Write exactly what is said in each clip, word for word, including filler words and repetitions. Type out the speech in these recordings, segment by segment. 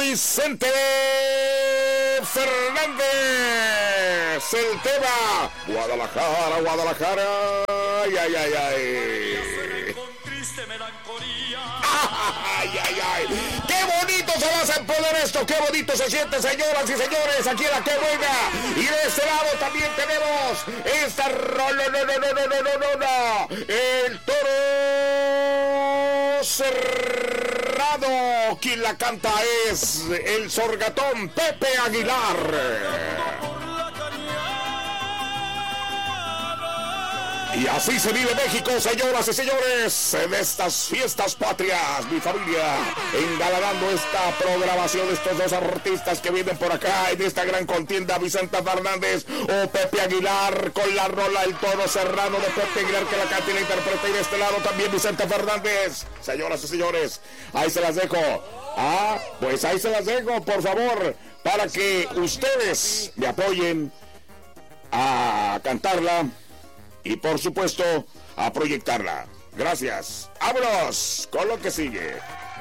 Vicente Fernández. El tema Guadalajara, Guadalajara. Ay, ay, ay, ay. Ay, ay, ay. Qué bonito se va a empoderar esto, qué bonito se siente, señoras y señores, aquí en la que buena. Y de este lado también tenemos esta rola, no, no, no, no, no, no, no, no. El Toro Cerrado. Quien la canta es el sorgatón Pepe Aguilar. Y así se vive México, señoras y señores, en estas fiestas patrias, mi familia, engalanando esta programación de estos dos artistas que vienen por acá en esta gran contienda, Vicente Fernández o Pepe Aguilar, con la rola El Toro Serrano de Pepe Aguilar, que la canta y la interpreta, y de este lado también Vicente Fernández. Señoras y señores, ahí se las dejo. Ah, pues ahí se las dejo, por favor, para que ustedes me apoyen a cantarla y por supuesto a proyectarla. Gracias. ¡Vámonos con lo que sigue!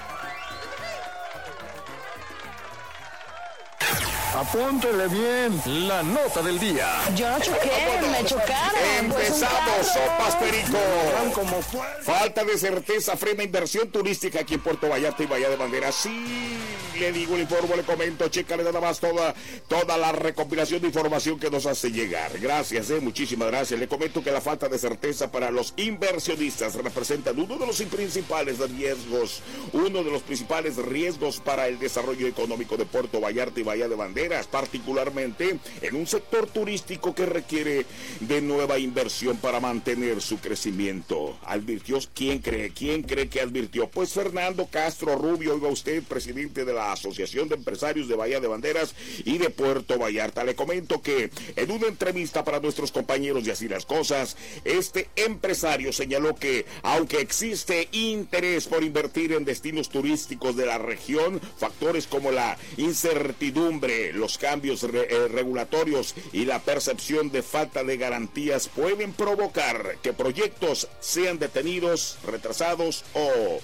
Apúntele bien la nota del día. Yo no choqué, me chocaron. Empezamos, pues sopas perico. Como fue. Falta de certeza frena inversión turística aquí en Puerto Vallarta y Bahía de Banderas. Sí, le digo, le informo, le comento, chécale nada más toda, toda la recopilación de información que nos hace llegar. Gracias, eh, muchísimas gracias. Le comento que la falta de certeza para los inversionistas representa uno de los principales riesgos, uno de los principales riesgos para el desarrollo económico de Puerto Vallarta y Bahía de Banderas, particularmente en un sector turístico que requiere de nueva inversión para mantener su crecimiento. Advirtió, ¿quién cree? ¿Quién cree que advirtió? Pues Fernando Castro Rubio, oiga usted, presidente de la Asociación de Empresarios de Bahía de Banderas y de Puerto Vallarta. Le comento que en una entrevista para nuestros compañeros de Así las Cosas, este empresario señaló que aunque existe interés por invertir en destinos turísticos de la región, factores como la incertidumbre, los cambios re, eh, regulatorios y la percepción de falta de garantías pueden provocar que proyectos sean detenidos, retrasados o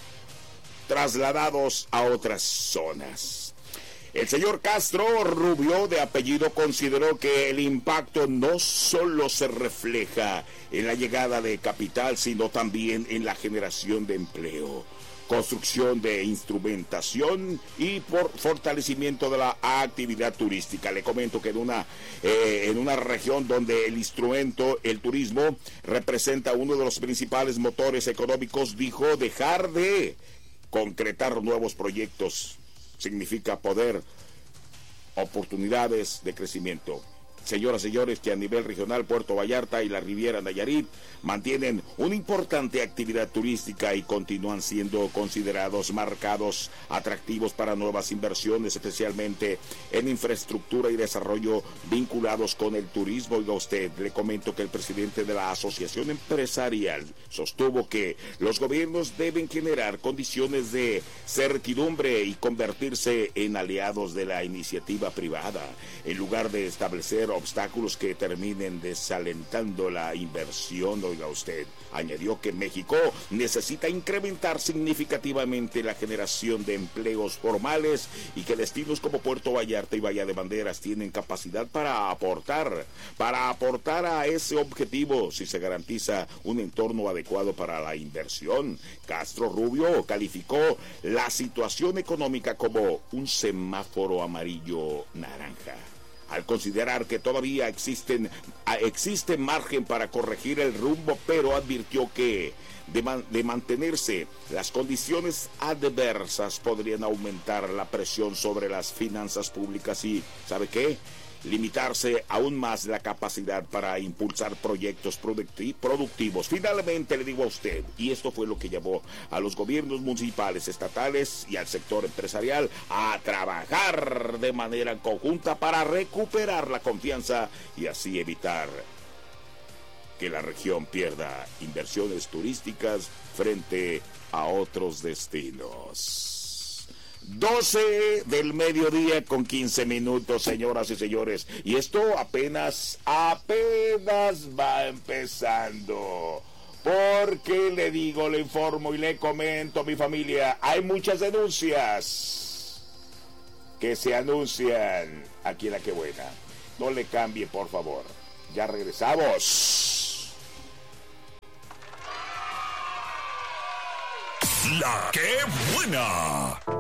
trasladados a otras zonas. El señor Castro Rubio, de apellido, consideró que el impacto no solo se refleja en la llegada de capital, sino también en la generación de empleo, construcción de instrumentación y por fortalecimiento de la actividad turística. Le comento que en una, eh, en una región donde el instrumento, el turismo, representa uno de los principales motores económicos, dijo, dejar de concretar nuevos proyectos significa poder, oportunidades de crecimiento. Señoras y señores, que a nivel regional Puerto Vallarta y la Riviera Nayarit mantienen una importante actividad turística y continúan siendo considerados marcados atractivos para nuevas inversiones, especialmente en infraestructura y desarrollo vinculados con el turismo. Oiga usted, le comento que el presidente de la Asociación Empresarial sostuvo que los gobiernos deben generar condiciones de certidumbre y convertirse en aliados de la iniciativa privada, en lugar de establecer obstáculos que terminen desalentando la inversión. Oiga usted, añadió que México necesita incrementar significativamente la generación de empleos formales y que destinos como Puerto Vallarta y Bahía de Banderas tienen capacidad para aportar, para aportar a ese objetivo si se garantiza un entorno adecuado para la inversión. Castro Rubio calificó la situación económica como un semáforo amarillo naranja, al considerar que todavía existen, existe margen para corregir el rumbo, pero advirtió que de, man, de mantenerse las condiciones adversas podrían aumentar la presión sobre las finanzas públicas y, ¿sabe qué?, limitarse aún más la capacidad para impulsar proyectos productivos. Finalmente le digo a usted, y esto fue lo que llevó a los gobiernos municipales, estatales y al sector empresarial a trabajar de manera conjunta para recuperar la confianza y así evitar que la región pierda inversiones turísticas frente a otros destinos. doce del mediodía con quince minutos, señoras y señores. Y esto apenas, apenas va empezando. Porque le digo, le informo y le comento a mi familia, hay muchas denuncias que se anuncian aquí en La Que Buena. No le cambie, por favor. Ya regresamos. La Que Buena.